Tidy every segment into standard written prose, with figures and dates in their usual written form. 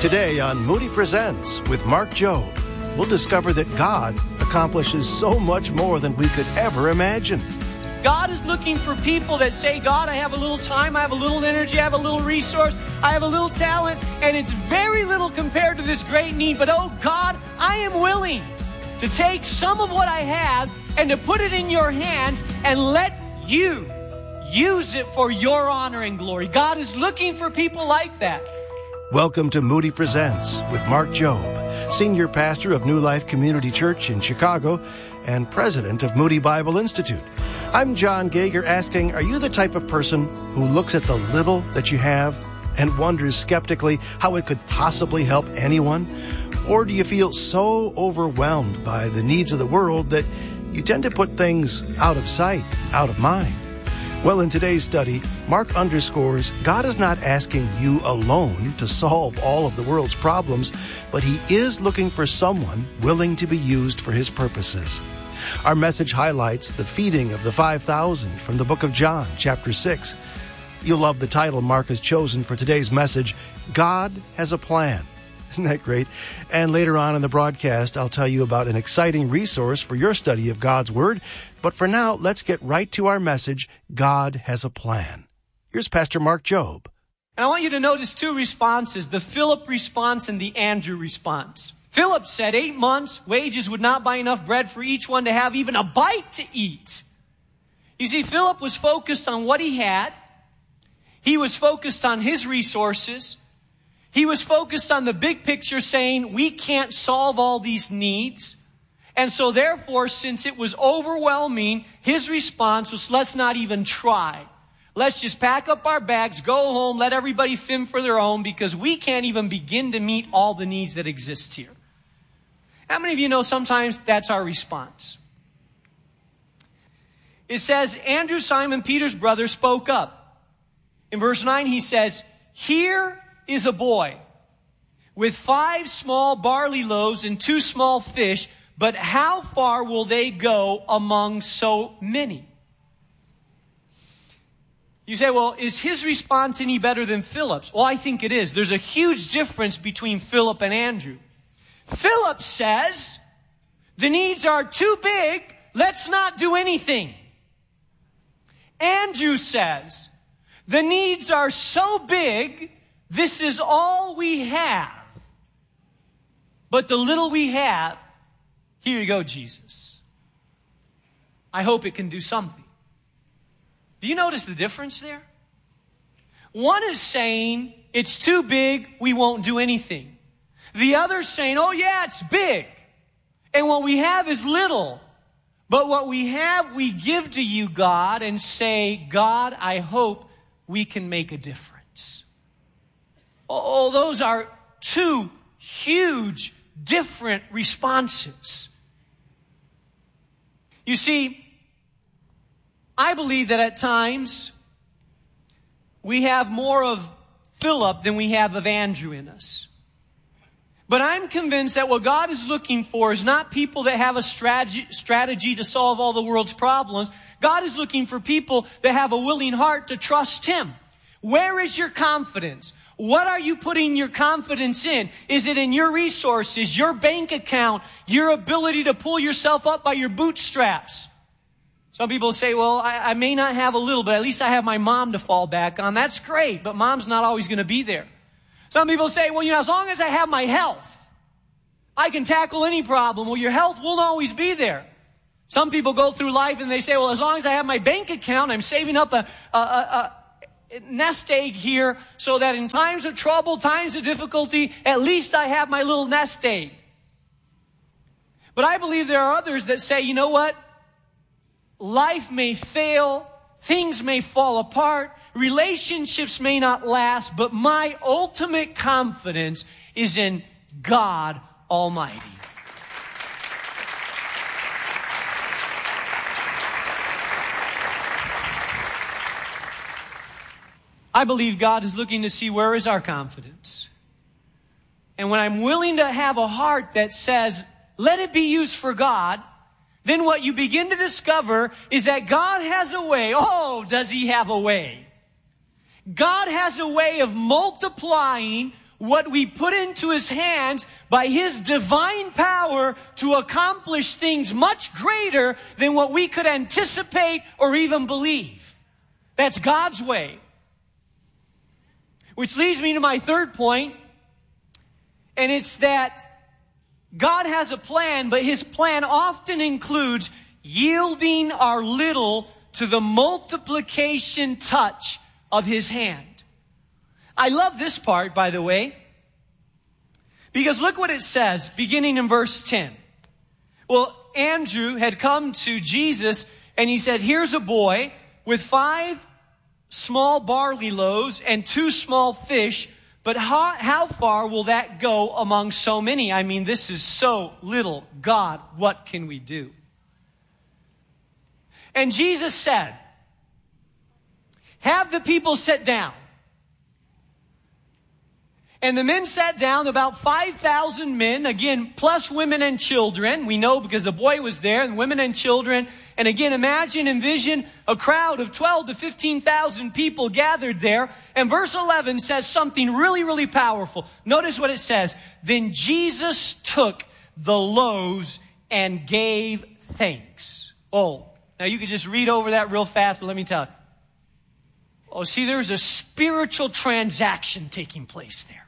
Today on Moody Presents with Mark Jobe, we'll discover that God accomplishes so much more than we could ever imagine. God is looking for people that say, God, I have a little time, I have a little energy, I have a little resource, I have a little talent, and it's very little compared to this great need. But oh God, I am willing to take some of what I have and to put it in your hands and let you use it for your honor and glory. God is looking for people like that. Welcome to Moody Presents with Mark Jobe, Senior Pastor of New Life Community Church in Chicago and President of Moody Bible Institute. I'm John Gager asking, are you the type of person who looks at the little that you have and wonders skeptically how it could possibly help anyone? Or do you feel so overwhelmed by the needs of the world that you tend to put things out of sight, out of mind? Well, in today's study, Mark underscores God is not asking you alone to solve all of the world's problems, but He is looking for someone willing to be used for His purposes. Our message highlights the feeding of the 5,000 from the book of John, chapter 6. You'll love the title Mark has chosen for today's message, God Has a Plan. Isn't that great? And later on in the broadcast, I'll tell you about an exciting resource for your study of God's Word. But for now, let's get right to our message, God Has a Plan. Here's Pastor Mark Jobe. And I want you to notice two responses, the Philip response and the Andrew response. Philip said 8 months' wages would not buy enough bread for each one to have even a bite to eat. You see, Philip was focused on what he had. He was focused on his resources. He was focused on the big picture, saying, we can't solve all these needs. And so therefore, since it was overwhelming, his response was, let's not even try. Let's just pack up our bags, go home, let everybody fend for their own, because we can't even begin to meet all the needs that exist here. How many of you know sometimes that's our response? It says, Andrew, Simon Peter's brother, spoke up. In verse 9, he says, here is a boy with 5 small barley loaves and 2 small fish, but how far will they go among so many? You say, well, is his response any better than Philip's? Well, I think it is. There's a huge difference between Philip and Andrew. Philip says, the needs are too big, let's not do anything. Andrew says, the needs are so big, this is all we have. But the little we have, here you go, Jesus. I hope it can do something. Do you notice the difference there? One is saying, it's too big, we won't do anything. The other's saying, oh yeah, it's big. And what we have is little. But what we have, we give to you, God, and say, God, I hope we can make a difference. Oh, those are two huge, different responses. You see, I believe that at times we have more of Philip than we have of Andrew in us. But I'm convinced that what God is looking for is not people that have a strategy to solve all the world's problems. God is looking for people that have a willing heart to trust Him. Where is your confidence? What are you putting your confidence in? Is it in your resources, your bank account, your ability to pull yourself up by your bootstraps? Some people say, well, I may not have a little, but at least I have my mom to fall back on. That's great, but mom's not always going to be there. Some people say, well, as long as I have my health, I can tackle any problem. Well, your health won't always be there. Some people go through life and they say, well, as long as I have my bank account, I'm saving up a nest egg here so that in times of trouble, times of difficulty, at least I have my little nest egg. But I believe there are others that say, you know what? Life may fail, things may fall apart, relationships may not last, but my ultimate confidence is in God Almighty. I believe God is looking to see where is our confidence. And when I'm willing to have a heart that says, let it be used for God, then what you begin to discover is that God has a way. Oh, does He have a way? God has a way of multiplying what we put into his hands by his divine power to accomplish things much greater than what we could anticipate or even believe. That's God's way. Which leads me to my third point, and it's that God has a plan, but his plan often includes yielding our little to the multiplication touch of his hand. I love this part, by the way, because look what it says, beginning in verse 10. Well, Andrew had come to Jesus, and he said, here's a boy with 5 small barley loaves and 2 small fish, but how far will that go among so many? I mean, this is so little. God, what can we do? And Jesus said, have the people sit down. And the men sat down, about 5,000 men, again, plus women and children. We know because the boy was there, and women and children. And again, envision a crowd of 12 to 15,000 people gathered there. And verse 11 says something really, really powerful. Notice what it says. Then Jesus took the loaves and gave thanks. Oh, now you could just read over that real fast, but let me tell you. Oh, see, there's a spiritual transaction taking place there.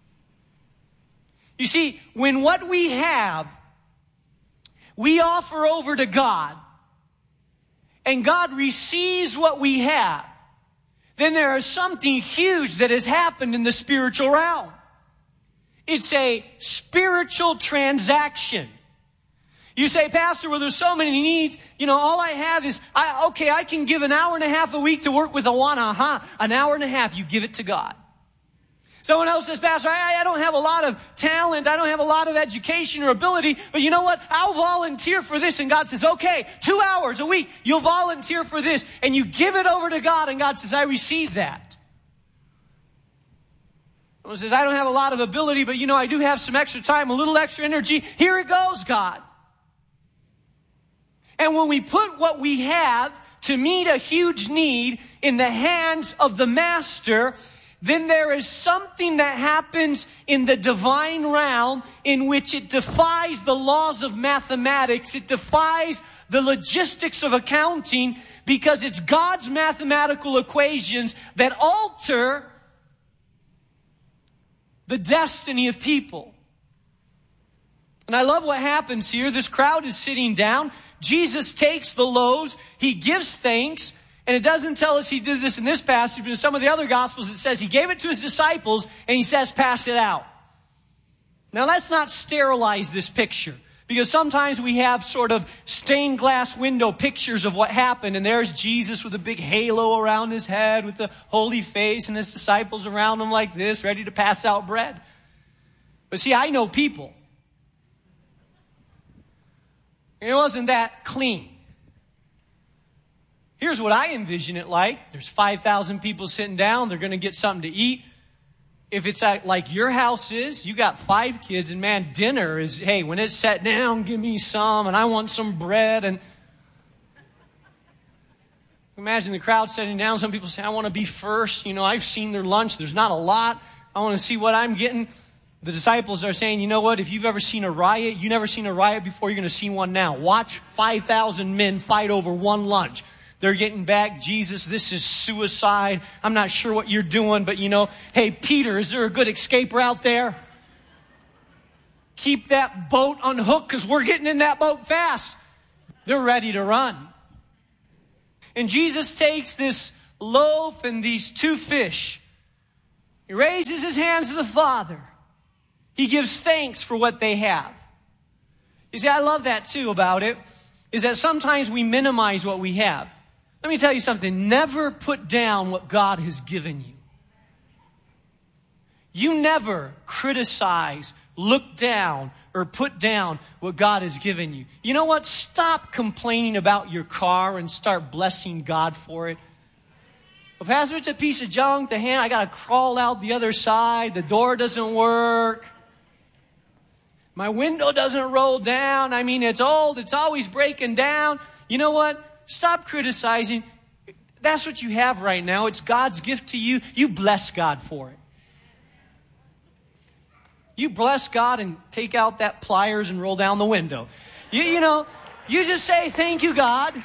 You see, when what we have, we offer over to God, and God receives what we have, then there is something huge that has happened in the spiritual realm. It's a spiritual transaction. You say, Pastor, well, there's so many needs. You know, all I have is, I can give an hour and a half a week to work with Awana. An hour and a half, you give it to God. Someone else says, Pastor, I don't have a lot of talent. I don't have a lot of education or ability. But you know what? I'll volunteer for this. And God says, okay, 2 hours a week, you'll volunteer for this. And you give it over to God. And God says, I receive that. Someone says, I don't have a lot of ability, but you know, I do have some extra time, a little extra energy. Here it goes, God. And when we put what we have to meet a huge need in the hands of the Master, then there is something that happens in the divine realm in which it defies the laws of mathematics. It defies the logistics of accounting, because it's God's mathematical equations that alter the destiny of people. And I love what happens here. This crowd is sitting down. Jesus takes the loaves. He gives thanks. And it doesn't tell us he did this in this passage, but in some of the other Gospels it says he gave it to his disciples and he says, pass it out. Now let's not sterilize this picture, because sometimes we have sort of stained glass window pictures of what happened, and there's Jesus with a big halo around his head with the holy face and his disciples around him like this, ready to pass out bread. But see, I know people. It wasn't that clean. Here's what I envision it like. There's 5,000 people sitting down. They're going to get something to eat. If it's like your house is, you got 5 kids, and man, dinner is, hey, when it's set down, give me some, and I want some bread. And imagine the crowd sitting down. Some people say, I want to be first. You know, I've seen their lunch. There's not a lot. I want to see what I'm getting. The disciples are saying, you know what? If you've ever seen a riot, you've never seen a riot before, you're going to see one now. Watch 5,000 men fight over one lunch. They're getting back. Jesus, this is suicide. I'm not sure what you're doing, but you know, hey, Peter, is there a good escape route there? Keep that boat unhooked, because we're getting in that boat fast. They're ready to run. And Jesus takes this loaf and these 2 fish. He raises his hands to the Father. He gives thanks for what they have. You see, I love that too about it, is that sometimes we minimize what we have. Let me tell you something. Never put down what God has given you. You never criticize, look down, or put down what God has given you. You know what? Stop complaining about your car and start blessing God for it. Well, Pastor, it's a piece of junk. I got to crawl out the other side. The door doesn't work. My window doesn't roll down. I mean, it's old. It's always breaking down. You know what? Stop criticizing. That's what you have right now. It's God's gift to you. You bless God for it. You bless God and take out that pliers and roll down the window. You know, you just say, thank you, God.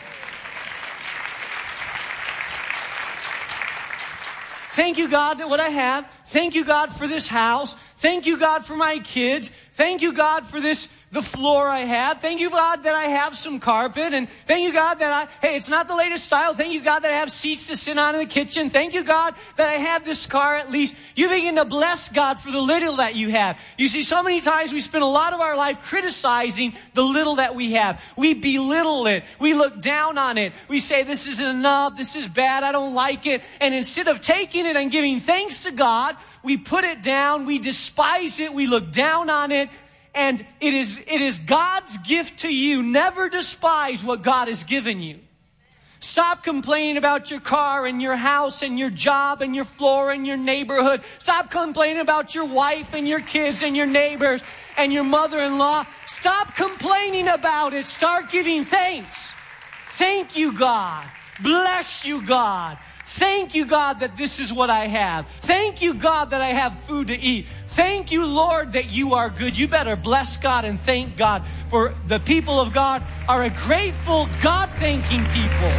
Thank you, God, that what I have. Thank you, God, for this house. Thank you, God, for my kids. Thank you, God, for the floor I have. Thank you, God, that I have some carpet. And thank you, God, that it's not the latest style. Thank you, God, that I have seats to sit on in the kitchen. Thank you, God, that I have this car at least. You begin to bless God for the little that you have. You see, so many times we spend a lot of our life criticizing the little that we have. We belittle it. We look down on it. We say, this isn't enough. This is bad. I don't like it. And instead of taking it and giving thanks to God, we put it down. We despise it. We look down on it. And it is God's gift to you. Never despise what God has given you. Stop complaining about your car and your house and your job and your floor and your neighborhood. Stop complaining about your wife and your kids and your neighbors and your mother-in-law. Stop complaining about it. Start giving thanks. Thank you, God. Bless you, God. Thank you, God, that this is what I have. Thank you, God, that I have food to eat. Thank you, Lord, that you are good. You better bless God and thank God, for the people of God are a grateful, God-thanking people.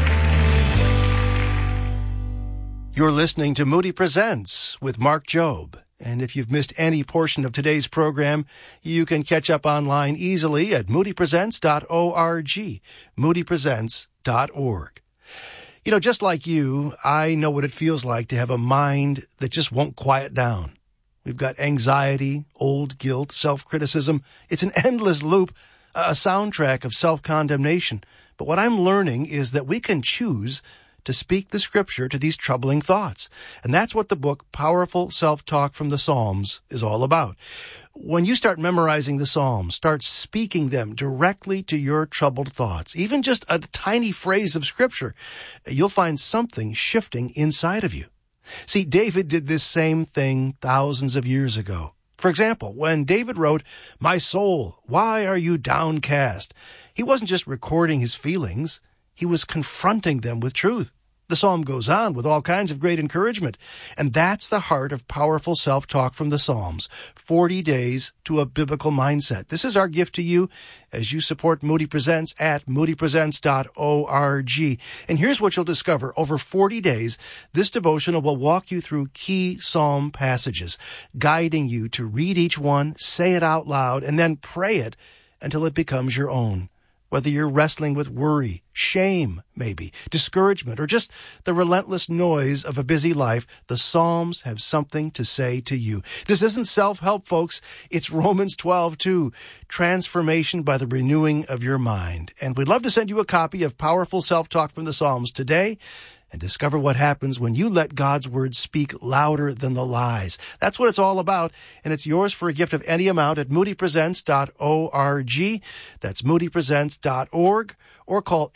You're listening to Moody Presents with Mark Jobe. And if you've missed any portion of today's program, you can catch up online easily at moodypresents.org, moodypresents.org. You know, just like you, I know what it feels like to have a mind that just won't quiet down. We've got anxiety, old guilt, self-criticism. It's an endless loop, a soundtrack of self-condemnation. But what I'm learning is that we can choose to speak the Scripture to these troubling thoughts. And that's what the book Powerful Self-Talk from the Psalms is all about. When you start memorizing the Psalms, start speaking them directly to your troubled thoughts, even just a tiny phrase of Scripture, you'll find something shifting inside of you. See, David did this same thing thousands of years ago. For example, when David wrote, "My soul, why are you downcast?" he wasn't just recording his feelings, he was confronting them with truth. The psalm goes on with all kinds of great encouragement. And that's the heart of Powerful Self-Talk from the Psalms. 40 days to a biblical mindset. This is our gift to you as you support Moody Presents at moodypresents.org. And here's what you'll discover. Over 40 days, this devotional will walk you through key psalm passages, guiding you to read each one, say it out loud, and then pray it until it becomes your own. Whether you're wrestling with worry, shame, maybe, discouragement, or just the relentless noise of a busy life, the Psalms have something to say to you. This isn't self-help, folks. It's Romans 12:2, transformation by the renewing of your mind. And we'd love to send you a copy of Powerful Self-Talk from the Psalms today, and discover what happens when you let God's word speak louder than the lies. That's what it's all about, and it's yours for a gift of any amount at moodypresents.org. That's moodypresents.org, or call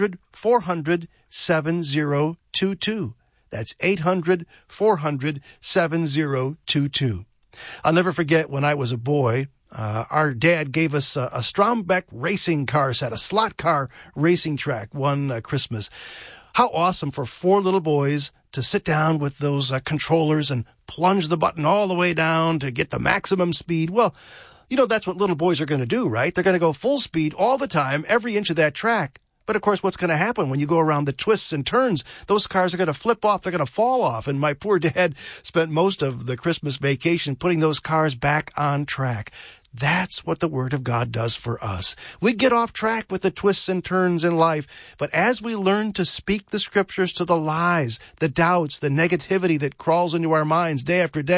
800-400-7022. That's 800-400-7022. I'll never forget when I was a boy, our dad gave us a Strombeck racing car set, a slot car racing track one Christmas. How awesome for 4 little boys to sit down with those controllers and plunge the button all the way down to get the maximum speed. Well, you know, that's what little boys are going to do, right? They're going to go full speed all the time, every inch of that track. But of course, what's going to happen when you go around the twists and turns? Those cars are going to flip off. They're going to fall off. And my poor dad spent most of the Christmas vacation putting those cars back on track. That's what the Word of God does for us. We get off track with the twists and turns in life, but as we learn to speak the Scriptures to the lies, the doubts, the negativity that crawls into our minds day after day,